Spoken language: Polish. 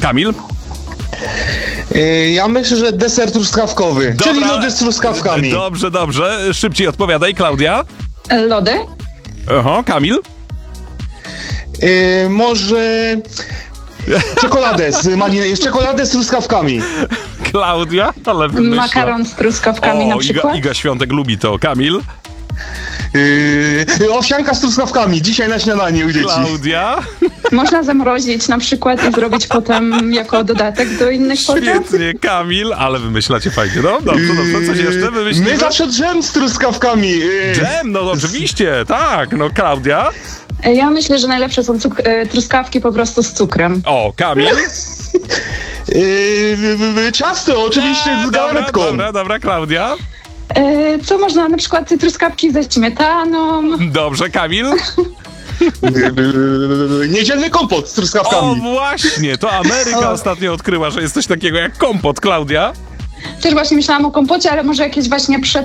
Kamil? Ja myślę, że deser truskawkowy, czyli lody z truskawkami. Dobrze. Szybciej odpowiadaj, Klaudia. Lody? Aha, Kamil? Może czekoladę z truskawkami. Klaudia? Ale wymyśla. Makaron z truskawkami na przykład? Iga Świątek lubi to. Kamil? Owsianka z truskawkami, dzisiaj na śniadanie u dzieci. Klaudia? Można zamrozić na przykład i zrobić potem jako dodatek do innych potraw? Świetnie, Kamil, ale wymyślacie fajnie. No, dobrze, coś jeszcze wymyślimy? My zawsze dżem z truskawkami. Dżem, no oczywiście, tak. No, Klaudia? Ja myślę, że najlepsze są truskawki po prostu z cukrem. O, Kamil? Ciasto, oczywiście z galaretką. Dobra, Klaudia? Co można, na przykład truskawki ze śmietaną. Dobrze, Kamil? Niedzielny kompot z truskawkami. O, właśnie, to Ameryka ostatnio odkryła, że jest coś takiego jak kompot, Klaudia? Też właśnie myślałam o kompocie, ale może jakieś właśnie